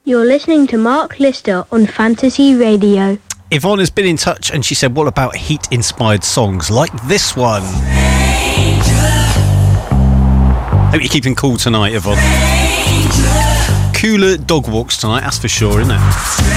You're listening to Mark Lister on Fantasy Radio. Yvonne has been in touch and she said, what about heat-inspired songs like this one? Hope you're keeping cool tonight, Yvonne. Cooler dog walks tonight, that's for sure, isn't it?